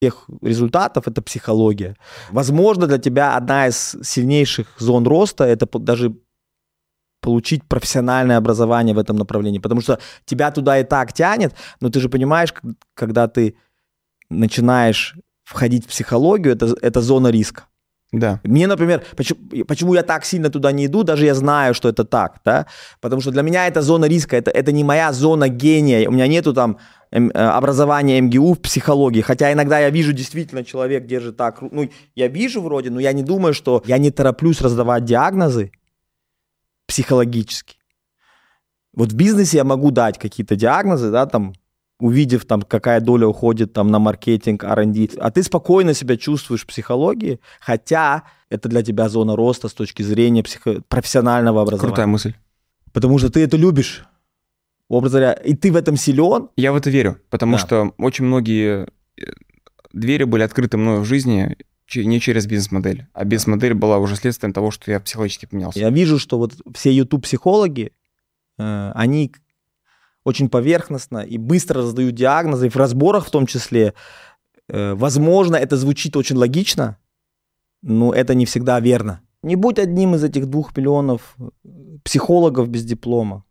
тех результатов – это психология. Возможно, для тебя одна из сильнейших зон роста – это даже получить профессиональное образование в этом направлении, потому что тебя туда и так тянет, но ты же понимаешь, когда ты начинаешь входить в психологию, это зона риска. Да. Мне, например, почему я так сильно туда не иду, даже я знаю, что это так, да? Потому что для меня это зона риска, это не моя зона гения, у меня нету там образования МГУ в психологии, хотя иногда я вижу, действительно, человек держит так, ну, я вижу вроде, но я не думаю, что я не тороплюсь раздавать диагнозы психологически. Вот в бизнесе я могу дать какие-то диагнозы, да, там, увидев, там, какая доля уходит там, на маркетинг, R&D, а ты спокойно себя чувствуешь в психологии, хотя это для тебя зона роста с точки зрения профессионального образования. Крутая мысль. Потому что ты это любишь, образно говоря, и ты в этом силен. Я в это верю, потому что очень многие двери были открыты мною в жизни не через бизнес-модель, а бизнес-модель была уже следствием того, что я психологически поменялся. Я вижу, что вот все YouTube-психологи, они очень поверхностно и быстро раздают диагнозы, и в разборах в том числе. Возможно, это звучит очень логично, но это не всегда верно. Не будь одним из этих 2 миллионов психологов без диплома.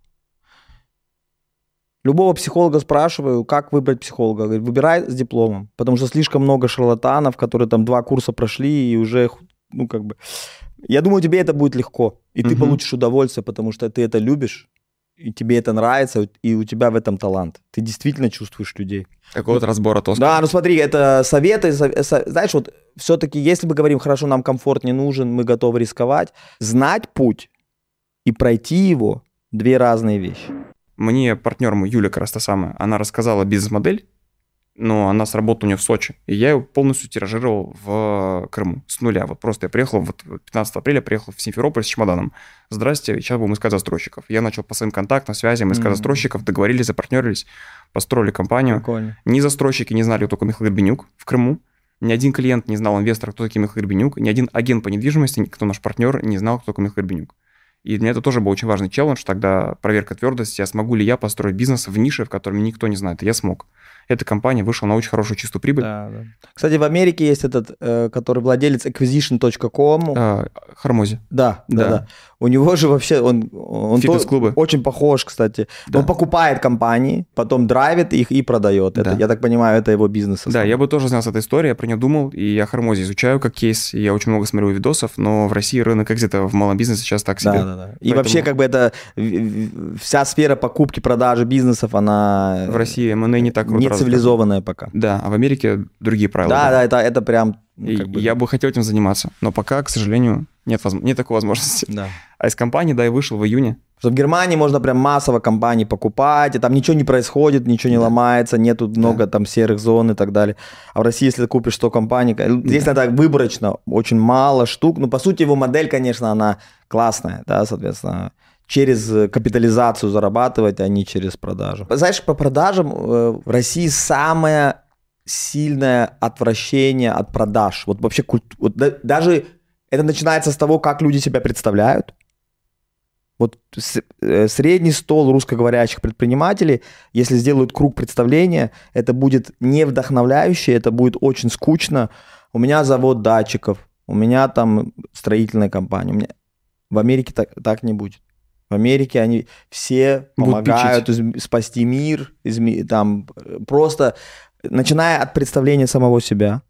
Любого психолога спрашиваю, как выбрать психолога. Говорит, выбирай с дипломом, потому что слишком много шарлатанов, которые там 2 курса прошли и уже, ну как бы... Я думаю, тебе это будет легко, и ты получишь удовольствие, потому что ты это любишь, и тебе это нравится, и у тебя в этом талант. Ты действительно чувствуешь людей. Такой вот разбор от Да, ну смотри, это советы. Знаешь, вот все-таки, если мы говорим, хорошо, нам комфорт не нужен, мы готовы рисковать, знать путь и пройти его – 2 разные вещи. Мне партнер мой, Юля, как раз та самая, она рассказала бизнес-модель, но она сработала у нее в Сочи, и я ее полностью тиражировал в Крыму с нуля. Вот просто я приехал, вот 15 апреля приехал в Симферополь с чемоданом. Здрасте, сейчас будем искать застройщиков. Я начал по своим контактам, связям искать застройщиков, договорились, запартнерились, построили компанию. Прикольно. Ни застройщики не знали, кто такой Михаил Горбенюк в Крыму, ни один клиент не знал, инвестор, кто такой Михаил Горбенюк, ни один агент по недвижимости, кто наш партнер, не знал, кто такой Михаил Горбенюк. И для меня это тоже был очень важный челлендж, тогда проверка твердости, а смогу ли я построить бизнес в нише, в котором никто не знает, и я смог. Эта компания вышла на очень хорошую чистую прибыль. Да, да. Кстати, в Америке есть этот, который владелец acquisition.com. Хармози. Да. У него же вообще, он фитнес-клубы. Очень похож, кстати. Да. Он покупает компании, потом драйвит их и продает. Да. Это, я так понимаю, это его бизнес. Да, я бы тоже знал с этой историей, я про нее думал, и я Хармози изучаю как кейс, и я очень много смотрю видосов, но в России рынок экзита в малом бизнесе сейчас так себе. Да. И вообще, как бы это, вся сфера покупки, продажи бизнесов, она... В России M&A не так круто. Не цивилизованная пока. Да, а в Америке другие правила. Да, это прям... Я бы хотел этим заниматься, но пока, к сожалению, нет такой возможности. Да. А из компании, да, я вышел в июне. В Германии можно прям массово компании покупать, и там ничего не происходит, ничего не ломается, нету много там серых зон и так далее. А в России, если ты купишь 100 компаний, здесь надо выборочно, очень мало штук. Ну, по сути, его модель, конечно, она классная, да, соответственно, через капитализацию зарабатывать, а не через продажу. Знаешь, по продажам в России самое сильное отвращение от продаж. Вот вообще даже это начинается с того, как люди себя представляют. Вот средний стол русскоговорящих предпринимателей, если сделают круг представления, это будет не вдохновляюще, это будет очень скучно. У меня завод датчиков, у меня там строительная компания. В Америке так не будет. В Америке они все помогают спасти мир, там просто начиная от представления самого себя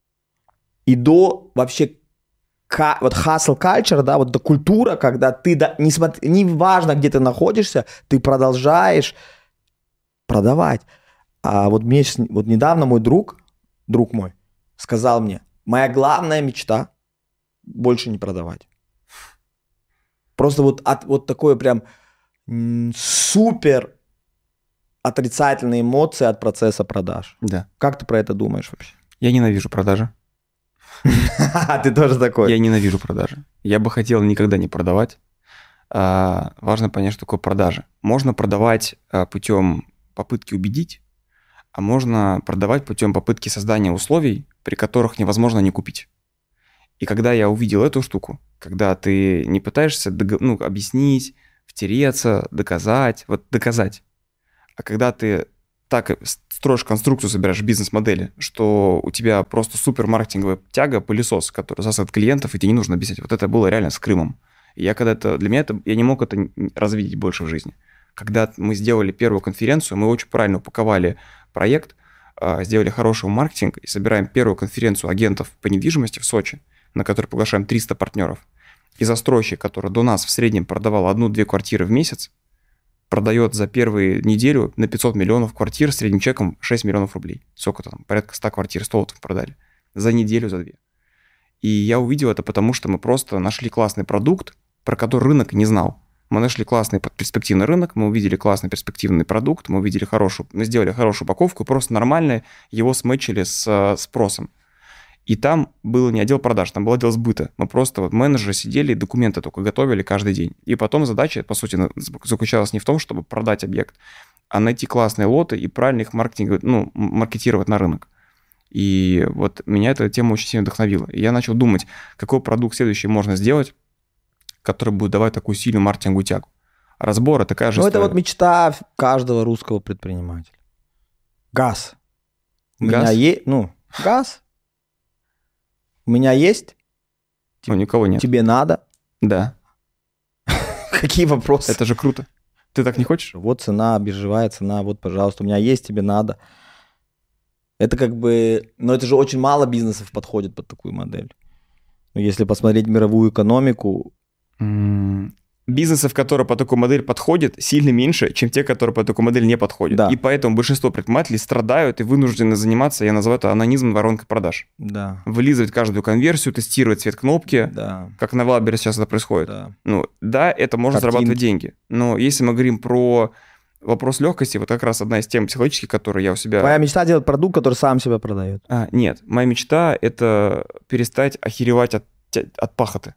и до вообще вот hustle culture, да, вот до культура, когда ты, не важно, где ты находишься, ты продолжаешь продавать. А вот недавно мой друг мой, сказал мне, моя главная мечта больше не продавать. Просто вот такое прям супер отрицательные эмоции от процесса продаж. Да. Как ты про это думаешь вообще? Я ненавижу продажи. Ты тоже такой? Я ненавижу продажи. Я бы хотел никогда не продавать. Важно понять, что такое продажи. Можно продавать путем попытки убедить, а можно продавать путем попытки создания условий, при которых невозможно не купить. И когда я увидел эту штуку, когда ты не пытаешься объяснить, втереться, доказать, а когда ты так строишь конструкцию, собираешь бизнес-модели, что у тебя просто супер маркетинговая тяга, пылесос, который засадит клиентов, и тебе не нужно объяснять. Вот это было реально с Крымом. И я для меня это, я не мог это развидеть больше в жизни. Когда мы сделали первую конференцию, мы очень правильно упаковали проект, сделали хороший маркетинг и собираем первую конференцию агентов по недвижимости в Сочи, на которой приглашаем 300 партнеров. И застройщик, который до нас в среднем продавал 1-2 квартиры в месяц, продает за первую неделю на 500 миллионов квартир с средним чеком 6 миллионов рублей. Сколько там? Порядка 100 квартир, 100 вот продали. За неделю, за 2. И я увидел это потому, что мы просто нашли классный продукт, про который рынок не знал. Мы нашли классный перспективный рынок, мы увидели классный перспективный продукт, мы сделали хорошую упаковку, просто нормально его смэчили с спросом. И там был не отдел продаж, там был отдел сбыта. Мы просто менеджеры сидели и документы только готовили каждый день. И потом задача, по сути, заключалась не в том, чтобы продать объект, а найти классные лоты и правильно их маркетировать на рынок. И вот меня эта тема очень сильно вдохновила. И я начал думать, какой продукт следующий можно сделать, который будет давать такую сильную маркетинговую тягу. Разбор — это такая же история. Это вот мечта каждого русского предпринимателя. Газ. У меня есть, газ. У меня есть. У никого нет. Тебе надо. Да. Какие вопросы? Это же круто. Ты так не хочешь? Вот цена, биржевая цена, вот, пожалуйста, у меня есть, тебе надо. Это как бы... Но это же очень мало бизнесов подходит под такую модель. Но если посмотреть мировую экономику... Бизнесов, которые по такой модели подходят, сильно меньше, чем те, которые по такой модели не подходят. Да. И поэтому большинство предпринимателей страдают и вынуждены заниматься, я называю это анонизм воронкой продаж. Да. Вылизывать каждую конверсию, тестировать цвет кнопки, да. Как на Валбере сейчас это происходит. Да. Это может зарабатывать деньги. Но если мы говорим про вопрос легкости, вот как раз одна из тем психологических, которые я у себя... Моя мечта делать продукт, который сам себя продает. Нет, моя мечта — это перестать охеревать от пахоты.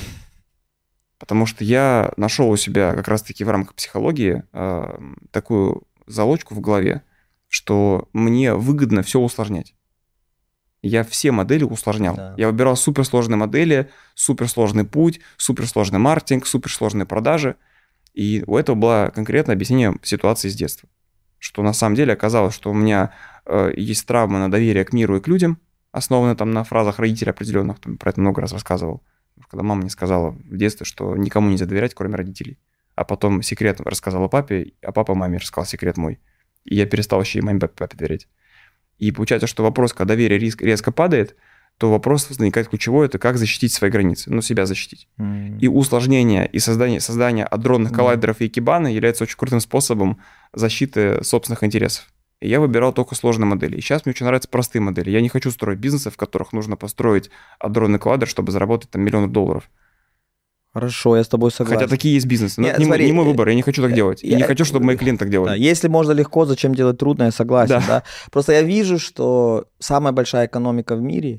Потому что я нашел у себя как раз-таки в рамках психологии такую залочку в голове, что мне выгодно все усложнять. Я все модели усложнял. Да. Я выбирал суперсложные модели, суперсложный путь, суперсложный маркетинг, суперсложные продажи. И у этого было конкретное объяснение ситуации с детства. Что на самом деле оказалось, что у меня есть травма на доверие к миру и к людям, основанная там на фразах родителей определенных, про это много раз рассказывал. Когда мама мне сказала в детстве, что никому нельзя доверять, кроме родителей. А потом секрет рассказала папе, а папа маме рассказал секрет мой. И я перестал еще и маме, папе доверять. И получается, что вопрос, когда доверие резко падает, то вопрос возникает ключевой, это как защитить свои границы, себя защитить. И усложнение и создание адронных коллайдеров и экибана является очень крутым способом защиты собственных интересов. И я выбирал только сложные модели. И сейчас мне очень нравятся простые модели. Я не хочу строить бизнесы, в которых нужно построить адронный коллайдер, чтобы заработать там $1 000 000. Хорошо, я с тобой согласен. Хотя такие есть бизнесы. Но это не мой выбор, я не хочу так делать. Я не хочу, чтобы мои клиенты так делали. Да, если можно легко, зачем делать трудно, я согласен. Да. Просто я вижу, что самая большая экономика в мире,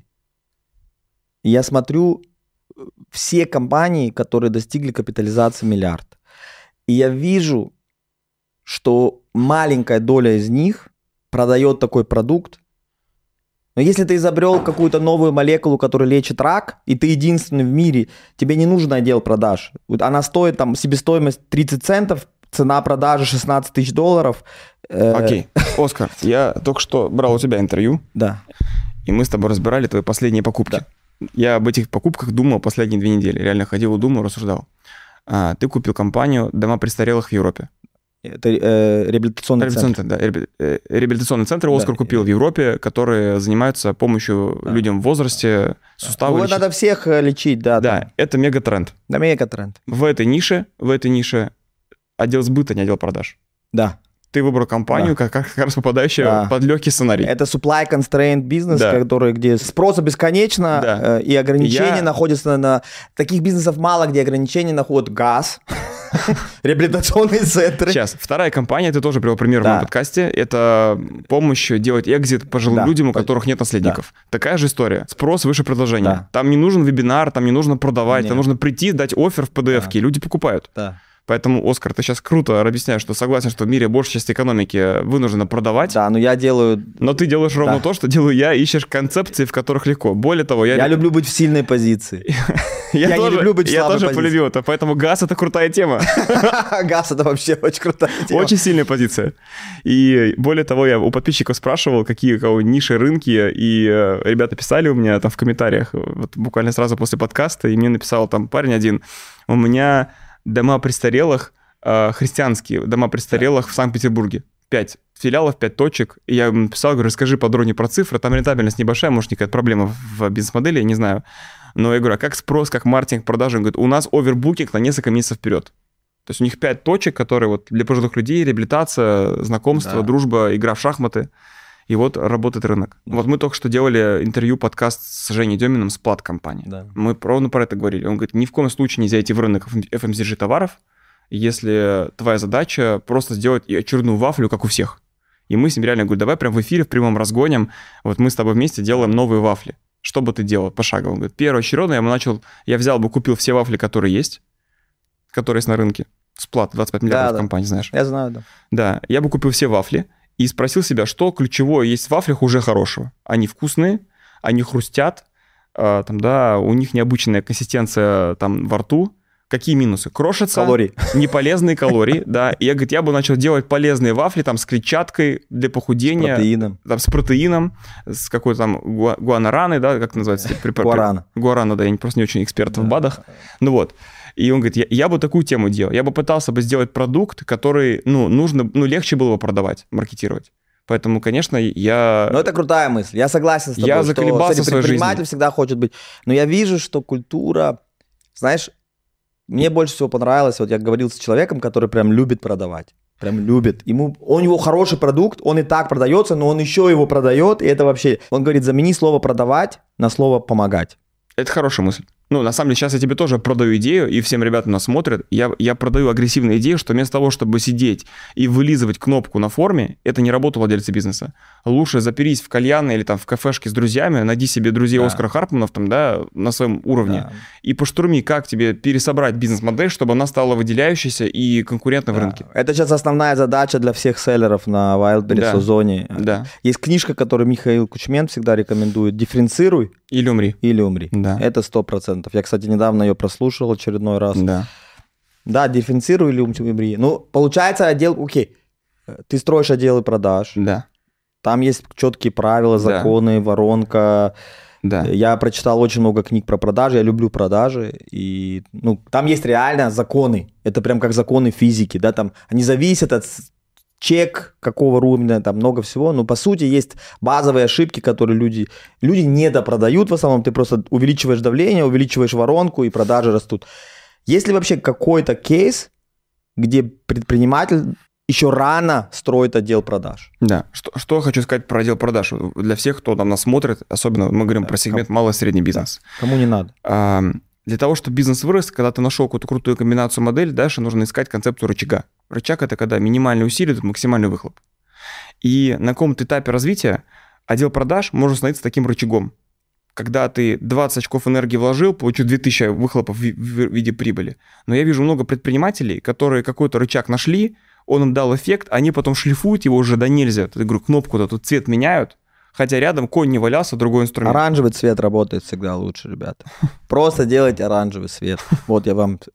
и я смотрю все компании, которые достигли капитализации $1 миллиард. И я вижу, что маленькая доля из них продает такой продукт. Но если ты изобрел какую-то новую молекулу, которая лечит рак, и ты единственный в мире, тебе не нужен отдел продаж. Она стоит, там, себестоимость 30 центов, цена продажи $16 000. Окей. Оскар, я только что брал у тебя интервью. Да. И мы с тобой разбирали твои последние покупки. Да. Я об этих покупках думал последние 2 недели. Реально ходил, думал, рассуждал. Ты купил компанию «Дома престарелых» в Европе. Это реабилитационный центр. Да, реабилитационный центр Оскар купил в Европе, которые занимаются помощью людям в возрасте, суставы. Вот надо всех лечить, да. Да, это мегатренд. Да, мегатренд. В этой нише отдел сбыта, не отдел продаж. Да. Ты выбрал компанию, как раз попадающую под легкий сценарий. Это supply constraint бизнес, где спроса бесконечно, и ограничения находятся на... Таких бизнесов мало, где ограничения находят газ, реабилитационные центры. Сейчас, вторая компания, ты тоже привел пример в моем подкасте, это помощь делать экзит пожилым людям, у которых нет наследников. Такая же история. Спрос выше предложения. Там не нужен вебинар, там не нужно продавать, там нужно прийти, дать оффер в PDF-ке, и люди покупают. Поэтому, Оскар, ты сейчас круто объясняешь, что согласен, что в мире большая часть экономики вынуждена продавать. Да, но я делаю... Но ты делаешь ровно то, что делаю я, ищешь концепции, в которых легко. Более того, я люблю быть в сильной позиции. Я не люблю быть в слабой тоже позиции. полюбил это, поэтому газ — это крутая тема. Газ — это вообще очень крутая тема. Очень сильная позиция. И более того, я у подписчиков спрашивал, какие у кого ниши, рынки, и ребята писали у меня там в комментариях, вот буквально сразу после подкаста, и мне написал там парень один: у меня дома престарелых, христианские дома престарелых в Санкт-Петербурге. 5 филиалов, 5 точек. И я ему написал, говорю, расскажи подробнее про цифры. Там рентабельность небольшая, может, никакая проблема в бизнес-модели, я не знаю. Но я говорю, а как спрос, как маркетинг, продажи? Он говорит, у нас овербукинг на несколько месяцев вперед. То есть у них 5 точек, которые вот для пожилых людей, реабилитация, знакомство, дружба, игра в шахматы. И вот работает рынок. Да. Вот мы только что делали интервью, подкаст с Женей Деминым с Плат-компанией. Да. Мы ровно про это говорили. Он говорит, ни в коем случае нельзя идти в рынок FMCG товаров, если твоя задача просто сделать очередную вафлю, как у всех. И мы с ним реально говорим, давай прям в эфире, в прямом разгоним, вот мы с тобой вместе делаем новые вафли. Что бы ты делал пошагово? Он говорит, первоочередно я взял бы, купил все вафли, которые есть на рынке. Сплат, 25 миллиардов компаний, знаешь. Я знаю, да. Да, я бы купил все вафли и спросил себя, что ключевое есть в вафлях уже хорошего. Они вкусные, они хрустят, у них необычная консистенция там во рту. Какие минусы? Крошатся, калории. Неполезные калории, да. И я бы начал делать полезные вафли там с клетчаткой для похудения. С протеином, с какой-то там гуанараной, да, как называется? Гуарана, да, я просто не очень эксперт в БАДах. Ну вот. И он говорит, я бы такую тему делал. Я бы пытался бы сделать продукт, который, легче было бы продавать, маркетировать. Поэтому, конечно, я... это крутая мысль. Я согласен с тобой. Я заколебался в своей жизни. Предприниматель всегда хочет быть. Но я вижу, что культура, знаешь... Мне больше всего понравилось, вот я говорил с человеком, который прям любит продавать. Прям любит. У него хороший продукт, он и так продается, но он еще его продает, и это вообще... Он говорит, замени слово «продавать» на слово «помогать». Это хорошая мысль. На самом деле, сейчас я тебе тоже продаю идею, и всем ребятам нас смотрят. Я продаю агрессивную идею, что вместо того, чтобы сидеть и вылизывать кнопку на форме, это не работа владельца бизнеса. Лучше заперись в кальянной или там в кафешке с друзьями, найди себе друзей Оскара Харпманов там, да, на своем уровне, и поштурми, как тебе пересобрать бизнес-модель, чтобы она стала выделяющейся и конкурентной в рынке. Это сейчас основная задача для всех селлеров на Wildberries, Озоне. Да. Есть книжка, которую Михаил Кучмен всегда рекомендует: «Дифференцируй или умри». Или умри. Да. Это 100%. Я, кстати, недавно ее прослушал очередной раз. Да, дифференцируй или умри. Получается, ты строишь отделы продаж. Да. Там есть четкие правила, законы, воронка. Да. Я прочитал очень много книг про продажи, я люблю продажи. И, там есть реально законы. Это прям как законы физики. Да? Там они зависят от... чек, какого уровня, там много всего. Но по сути есть базовые ошибки, которые люди недопродают в основном. Ты просто увеличиваешь давление, увеличиваешь воронку, и продажи растут. Есть ли вообще какой-то кейс, где предприниматель еще рано строит отдел продаж? Да. Что я хочу сказать про отдел продаж? Для всех, кто там нас смотрит, особенно мы говорим про сегмент малый и средний бизнес. Кому не надо. Для того, чтобы бизнес вырос, когда ты нашел какую-то крутую комбинацию модель, дальше нужно искать концепцию рычага. Рычаг – это когда минимальные усилия дают максимальный выхлоп. И на каком-то этапе развития отдел продаж может становиться таким рычагом. Когда ты 20 очков энергии вложил, получил 2000 выхлопов в виде прибыли. Но я вижу много предпринимателей, которые какой-то рычаг нашли, он им дал эффект, они потом шлифуют его уже до нельзя. Я говорю, кнопку-то тут цвет меняют, хотя рядом конь не валялся, другой инструмент. Оранжевый цвет работает всегда лучше, ребята. Просто делайте оранжевый цвет. Вот я вам...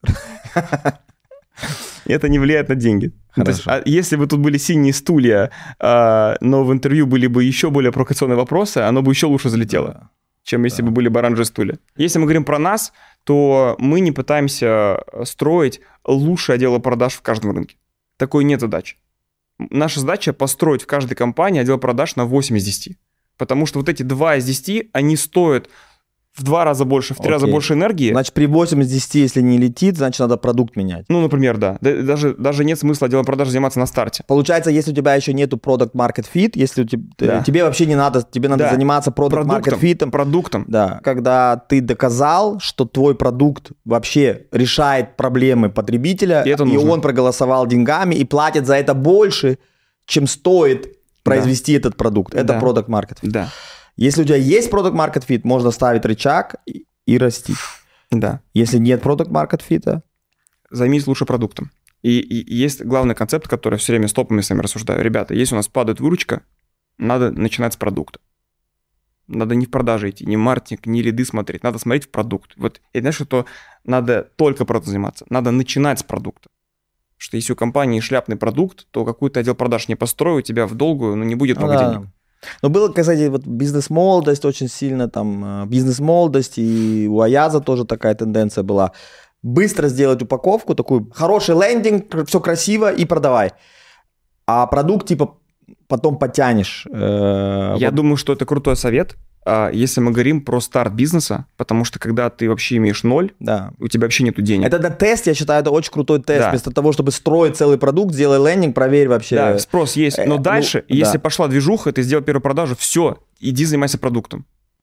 Это не влияет на деньги. То есть, если бы тут были синие стулья, но в интервью были бы еще более провокационные вопросы, оно бы еще лучше залетело, чем если бы были бы оранжевые стулья. Если мы говорим про нас, то мы не пытаемся строить лучшее отдел продаж в каждом рынке. Такой нет задачи. Наша задача построить в каждой компании отдел продаж на 8 из 10. Потому что вот эти 2 из 10, они стоят в 2 раза больше, в 3 раза больше энергии. Значит, при 8 из 10, если не летит, значит, надо продукт менять. Например, да. Даже нет смысла отделом продаж заниматься на старте. Получается, если у тебя еще нету product market fit, если тебе вообще не надо, тебе надо заниматься product market fit. Продуктом. Да. Когда ты доказал, что твой продукт вообще решает проблемы потребителя, и он проголосовал деньгами и платит за это больше, чем стоит произвести этот продукт. Это product market fit. Да. Если у тебя есть product market fit, можно ставить рычаг и расти. Да. Если нет product market fit, займись лучше продуктом. И есть главный концепт, который все время с топами с вами рассуждаю. Ребята, если у нас падает выручка, надо начинать с продукта. Надо не в продаже идти, не в маркетинг, не лиды смотреть. Надо смотреть в продукт. Вот, и знаешь, что надо только продуктом заниматься. Надо начинать с продукта. Потому что если у компании шляпный продукт, то какой-то отдел продаж не построил, у тебя в долгую, не будет много денег. Но было, кстати, вот бизнес-молодость очень сильно, там, бизнес-молодость, и у Аяза тоже такая тенденция была. Быстро сделать упаковку, такой хороший лендинг, все красиво и продавай. А продукт, типа, потом подтянешь. Я думаю, что это крутой совет, если мы говорим про старт бизнеса, потому что когда ты вообще имеешь 0, у тебя вообще нету денег. Это тест, я считаю, это очень крутой тест. Да. Вместо того, чтобы строить целый продукт, сделай лендинг, проверь вообще. Да, спрос есть. Но дальше, если пошла движуха, ты сделал первую продажу, все, иди занимайся продуктом.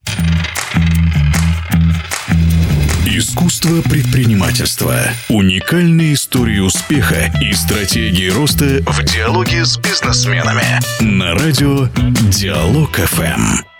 Искусство предпринимательства. Уникальные истории успеха и стратегии роста в диалоге с бизнесменами. На радио Диалог ФМ.